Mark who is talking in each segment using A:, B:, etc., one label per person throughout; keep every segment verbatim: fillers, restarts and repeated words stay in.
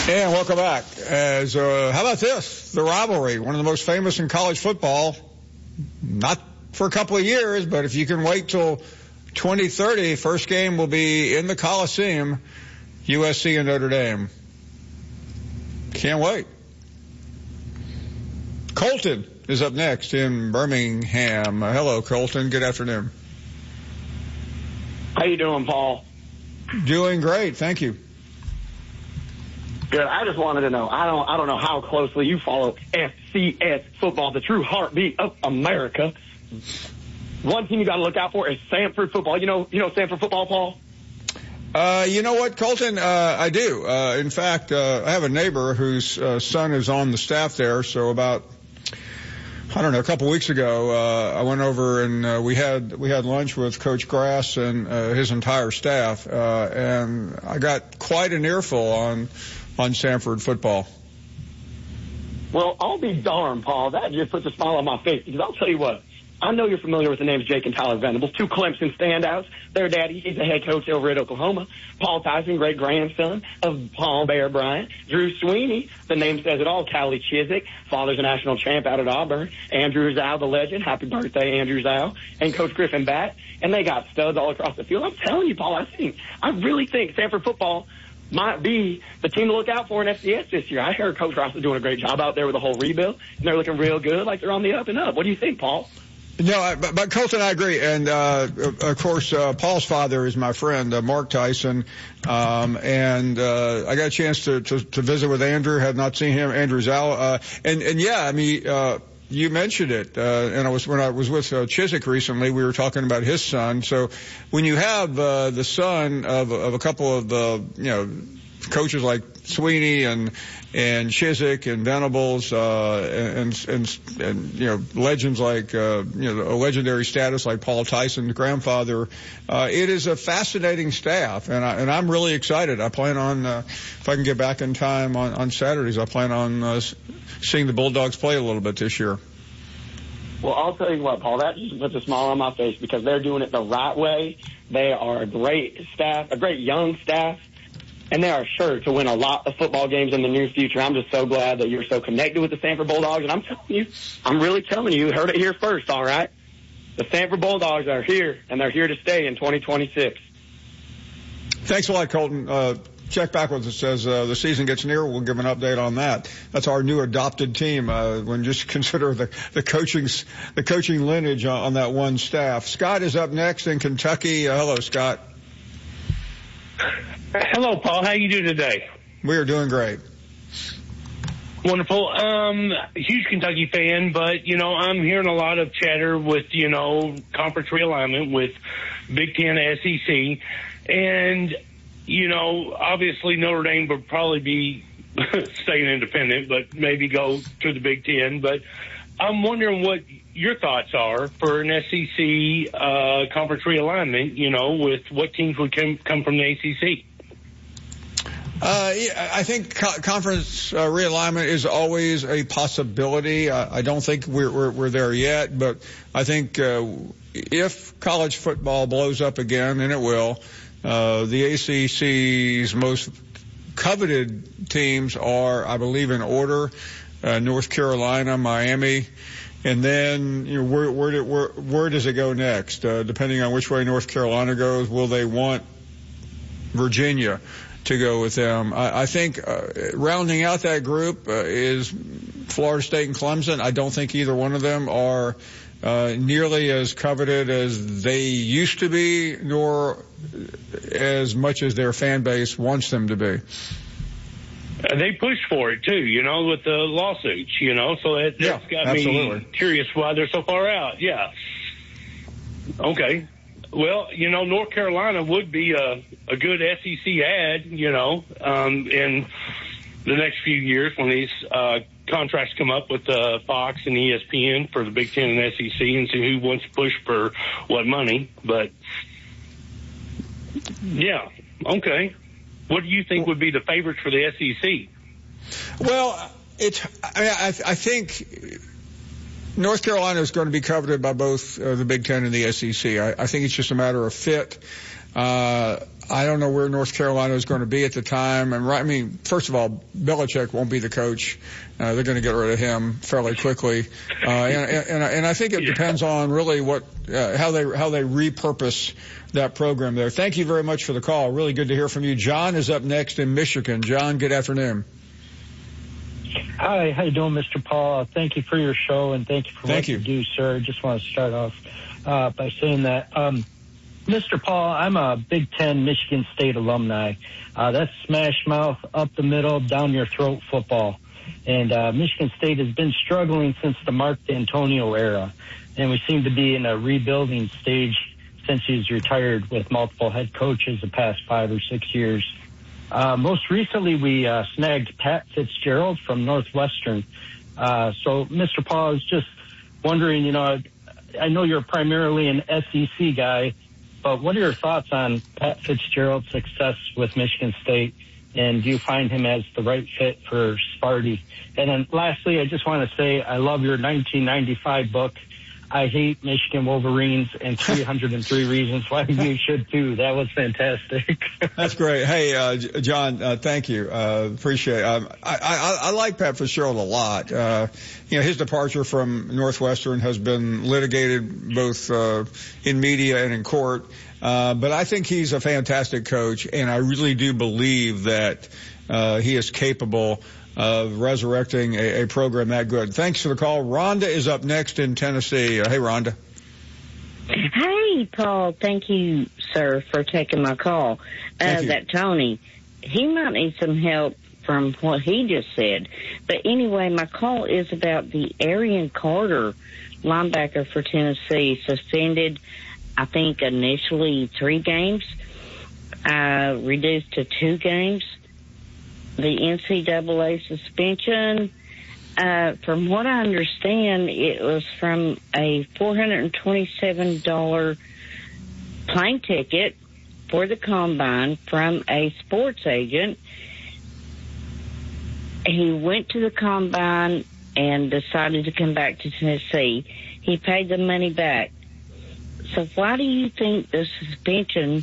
A: And welcome back. As uh, how about this? The rivalry, one of the most famous in college football. Not for a couple of years, but if you can wait till twenty thirty, first game will be in the Coliseum, U S C and Notre Dame. Can't wait. Colton is up next in Birmingham. Uh, hello, Colton. Good afternoon.
B: How you doing, Paul?
A: Doing great. Thank you.
B: Good. I just wanted to know. I don't. I don't know how closely you follow F C S football, the true heartbeat of America. One team you got to look out for is Samford football. You know. You know Samford football, Paul.
A: Uh, you know what, Colton? Uh, I do. Uh, in fact, uh, I have a neighbor whose uh, son is on the staff there. So about, I don't know, a couple weeks ago, uh, I went over and uh, we had we had lunch with Coach Grass and uh, his entire staff, uh, and I got quite an earful on. on Samford football.
B: Well, I'll be darned, Paul. That just puts a smile on my face because I'll tell you what. I know you're familiar with the names Jake and Tyler Venables, two Clemson standouts. Their daddy, he's the head coach over at Oklahoma. Paul Tyson, great grandson of Paul Bear Bryant. Drew Sweeney, the name says it all. Callie Chiswick, father's a national champ out at Auburn. Andrew Zhao, the legend. Happy birthday, Andrew Zhao. And Coach Griffin Batt. And they got studs all across the field. I'm telling you, Paul, I think, I really think Samford football might be the team to look out for in F C S this year. I heard Coach Ross is doing a great job out there with the whole rebuild, and they're looking real good, like they're on the up and up. What do you think, Paul?
A: No, I, but, but Colton, I agree. And, uh, of course, uh, Paul's father is my friend, uh, Mark Tyson. Um, and, uh, I got a chance to, to, to visit with Andrew, had not seen him, Andrew Zhao. Uh, and, and yeah, I mean, uh, you mentioned it, uh, and I was, when I was with, uh, Chiswick recently, we were talking about his son. So when you have, uh, the son of, of a couple of the, you know, coaches like Sweeney and, and Chiswick and Venables, uh, and, and, and, you know, legends like, uh, you know, a legendary status like Paul Tyson's grandfather, uh, it is a fascinating staff, and I, and I'm really excited. I plan on, uh, if I can get back in time on, on Saturdays, I plan on, uh, seeing the Bulldogs play a little bit this year.
B: Well, I'll tell you what, Paul, that just puts a smile on my face because they're doing it the right way. They are a great staff, a great young staff, and they are sure to win a lot of football games in the near future. I'm just so glad that you're so connected with the Samford Bulldogs, and I'm telling you, I'm really telling you, you heard it here first, all right? The Samford Bulldogs are here, and they're here to stay in twenty twenty-six.
A: Thanks a lot, Colton. Uh, check back with us as uh, the season gets near. We'll give an update on that. That's our new adopted team. Uh, when just consider the the coaching the coaching lineage on, on that one staff. Scott is up next in Kentucky. Uh, hello, Scott.
C: Hello, Paul. How you doing today?
A: We are doing great.
C: Wonderful. Um, huge Kentucky fan, but, you know, I'm hearing a lot of chatter with, you know, conference realignment with Big Ten, S E C. And, you know, obviously Notre Dame would probably be staying independent, but maybe go to the Big Ten. But I'm wondering what your thoughts are for an S E C uh, conference realignment, you know, with what teams would come, come from the A C C.
A: Uh, yeah, I think co- conference uh, realignment is always a possibility. I, I don't think we're, we're, we're there yet, but I think uh, if college football blows up again, and it will, uh, the A C C's most coveted teams are, I believe, in order, uh, North Carolina, Miami, and then, you know, where, where, do, where, where does it go next? Uh, depending on which way North Carolina goes, will they want Virginia to go with them? I, I think uh, rounding out that group uh, is Florida State and Clemson. I don't think either one of them are uh, nearly as coveted as they used to be, nor as much as their fan base wants them to be.
C: Uh, they pushed for it, too, you know, with the lawsuits, you know, so that, that's
A: yeah,
C: got
A: absolutely.
C: me curious why they're so far out. Yeah. Okay. Well, you know, North Carolina would be a, a good S E C ad, you know, um, in the next few years when these uh, contracts come up with uh, Fox and E S P N for the Big Ten and S E C, and see who wants to push for what money. But, yeah, okay. What do you think would be the favorites for the S E C?
A: Well, it's, I mean, I, I think North Carolina is going to be coveted by both uh, the Big Ten and the S E C. I, I think it's just a matter of fit. Uh, I don't know where North Carolina is going to be at the time. And right, I mean, first of all, Belichick won't be the coach. Uh, they're going to get rid of him fairly quickly. Uh, and, and, and I think it depends on really what, uh, how they, how they repurpose that program there. Thank you very much for the call. Really good to hear from you. John is up next in Michigan. John, good afternoon.
D: Hi, how you doing, Mister Paul? Thank you for your show, and thank you for
A: thank
D: what
A: you.
D: you do, sir. I just want to start off uh, by saying that, um, Mister Paul, I'm a Big Ten Michigan State alumni. Uh, that's smash mouth, up the middle, down your throat football. And uh, Michigan State has been struggling since the Mark D'Antonio era, and we seem to be in a rebuilding stage since he's retired with multiple head coaches the past five or six years. Uh, most recently, we uh, snagged Pat Fitzgerald from Northwestern. Uh, so, Mister Paul, I was just wondering, you know, I know you're primarily an S E C guy, but what are your thoughts on Pat Fitzgerald's success with Michigan State, and do you find him as the right fit for Sparty? And then lastly, I just want to say I love your nineteen ninety-five book, I Hate Michigan Wolverines, and three hundred three Reasons Why You Should Too. That was fantastic.
A: That's great. Hey, uh, John, uh, thank you. Uh, appreciate it. Um, I, I, I like Pat Fitzgerald a lot. Uh, you know, his departure from Northwestern has been litigated both, uh, in media and in court. Uh, but I think he's a fantastic coach, and I really do believe that, uh, he is capable of resurrecting a, a program that good. Thanks for the call. Rhonda is up next in Tennessee. Uh, hey, Rhonda.
E: Hey, Paul. Thank you, sir, for taking my call. Uh, that Tony, he might need some help from what he just said. But anyway, my call is about the Arian Carter, linebacker for Tennessee, suspended, I think, initially three games, uh, reduced to two games. The N C double A suspension, uh, from what I understand, it was from a four hundred twenty-seven dollars plane ticket for the combine from a sports agent. He went to the combine and decided to come back to Tennessee. He paid the money back. So why do you think the suspension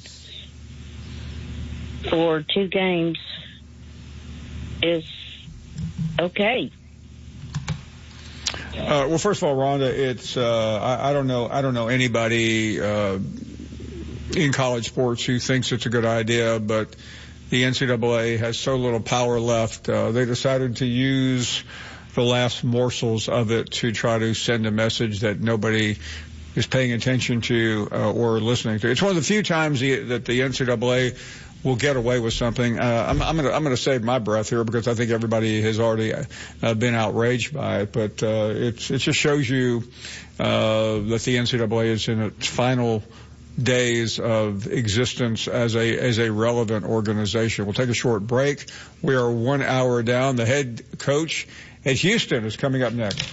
E: for two games is okay?
A: Uh, well, first of all, Rhonda, it's, uh, I, I don't know, I don't know anybody, uh, in college sports who thinks it's a good idea, but the N C double A has so little power left. Uh, they decided to use the last morsels of it to try to send a message that nobody is paying attention to, uh, or listening to. It's one of the few times the, that the N C double A will get away with something. Uh, I'm, I'm going to I'm going to save my breath here because I think everybody has already uh, been outraged by it. But uh, it's it just shows you uh, that the N C double A is in its final days of existence as a as a relevant organization. We'll take a short break. We are one hour down. The head coach at Houston is coming up next.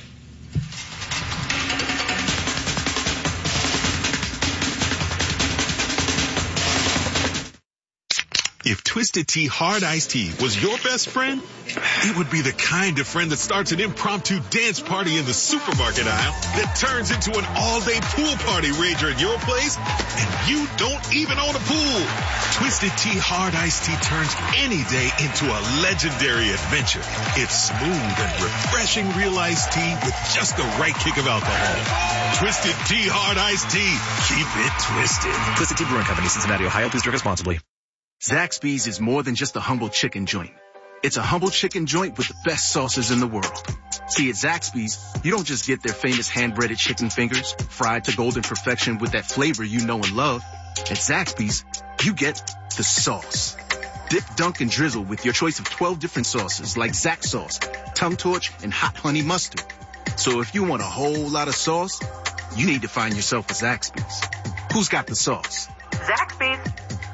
F: If Twisted Tea Hard Iced Tea was your best friend, it would be the kind of friend that starts an impromptu dance party in the supermarket aisle that turns into an all-day pool party rager at your place, and you don't even own a pool. Twisted Tea Hard Iced Tea turns any day into a legendary adventure. It's smooth and refreshing real iced tea with just the right kick of alcohol. Twisted Tea Hard Iced Tea. Keep it twisted.
G: Twisted Tea Brewing Company, Cincinnati, Ohio. Please drink responsibly. Zaxby's is more than just a humble chicken joint. It's a humble chicken joint with the best sauces in the world. See, at Zaxby's, you don't just get their famous hand-breaded chicken fingers, fried to golden perfection with that flavor you know and love. At Zaxby's, you get the sauce. Dip, dunk, and drizzle with your choice of twelve different sauces like Zax sauce, Tongue Torch, and Hot Honey Mustard. So if you want a whole lot of sauce, you need to find yourself a Zaxby's. Who's got the sauce?
H: Zaxby's.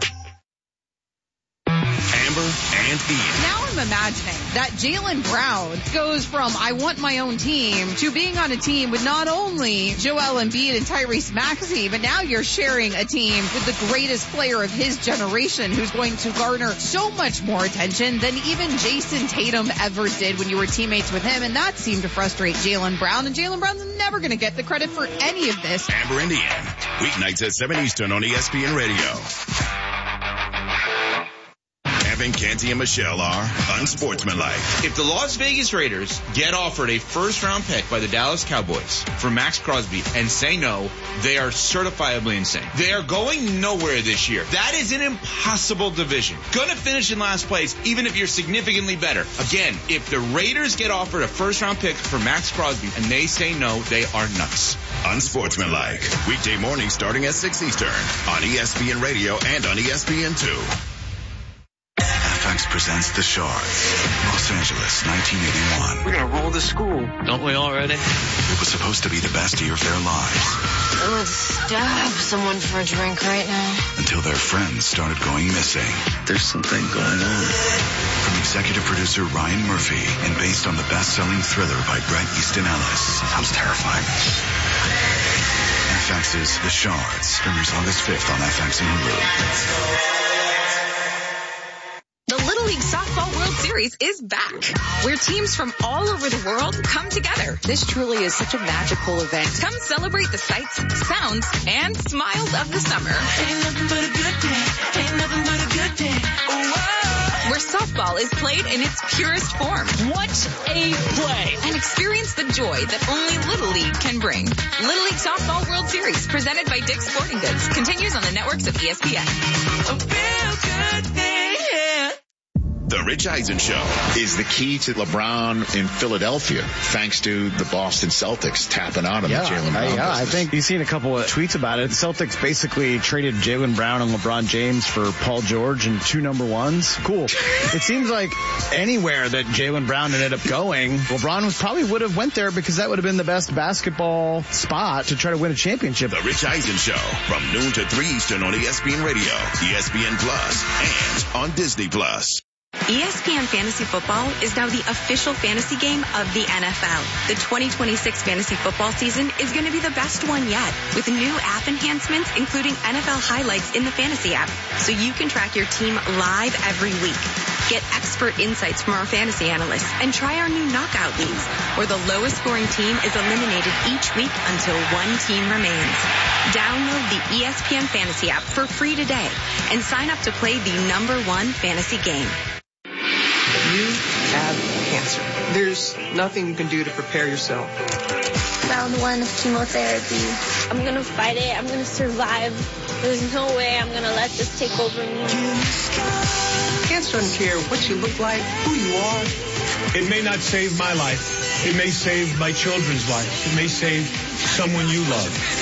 F: Amber and Ian.
I: Now I'm imagining that Jaylen Brown goes from I want my own team to being on a team with not only Joel Embiid and Tyrese Maxey, but now you're sharing a team with the greatest player of his generation who's going to garner so much more attention than even Jason Tatum ever did when you were teammates with him. And that seemed to frustrate Jaylen Brown. And Jaylen Brown's never going to get the credit for any of this.
F: Amber and Ian. Weeknights at seven Eastern on E S P N Radio. Kevin, Canty, and Michelle are unsportsmanlike.
H: If the Las Vegas Raiders get offered a first-round pick by the Dallas Cowboys for Max Crosby and say no, they are certifiably insane. They are going nowhere this year. That is an impossible division. Gonna finish in last place, even if you're significantly better. Again, if the Raiders get offered a first-round pick for Max Crosby and they say no, they are nuts.
F: Unsportsmanlike. Weekday mornings starting at six Eastern on E S P N Radio and on E S P N two.
J: F X presents The Shards, Los Angeles, nineteen eighty-one.
K: We're gonna roll the school. Don't we already?
J: It was supposed to be the best year of their lives.
L: I would stab someone for a drink right now.
J: Until their friends started going missing.
K: There's something going on.
J: From executive producer Ryan Murphy and based on the best-selling thriller by Bret Easton Ellis. Sounds terrifying. F X's The Shards premieres August fifth on F X and Hulu.
M: The Little League Softball World Series is back, where teams from all over the world come together. This truly is such a magical event. Come celebrate the sights, sounds, and smiles of the summer. Ain't nothing but a good day. Ain't nothing but a good day. Whoa. Where softball is played in its purest form. What a play! And experience the joy that only Little League can bring. Little League Softball World Series, presented by Dick's Sporting Goods, continues on the networks of E S P N. A real good day.
F: The Rich Eisen Show
N: is the key to LeBron in Philadelphia, thanks to the Boston Celtics tapping out of
O: yeah,
N: the Jaylen Brown
O: I, yeah,
N: business.
O: I think you've seen a couple of tweets about it. The Celtics basically traded Jaylen Brown and LeBron James for Paul George and two number ones. Cool. It seems like anywhere that Jaylen Brown ended up going, LeBron was probably would have went there because that would have been the best basketball spot to try to win a championship.
F: The Rich Eisen Show from noon to three Eastern on E S P N Radio, E S P N Plus, and on Disney Plus.
M: E S P N Fantasy Football is now the official fantasy game of the N F L. The twenty twenty-six fantasy football season is going to be the best one yet, with new app enhancements, including N F L highlights in the fantasy app, so you can track your team live every week. Get expert insights from our fantasy analysts and try our new knockout leagues, where the lowest scoring team is eliminated each week until one team remains. Download the E S P N Fantasy app for free today and sign up to play the number one fantasy game.
P: You have cancer. There's nothing you can do to prepare yourself.
Q: Round one of chemotherapy. I'm going to fight it. I'm going to survive. There's no way I'm going to let this take over me.
P: Cancer doesn't care what you look like, who you are.
R: It may not save my life. It may save my children's life. It may save someone you love.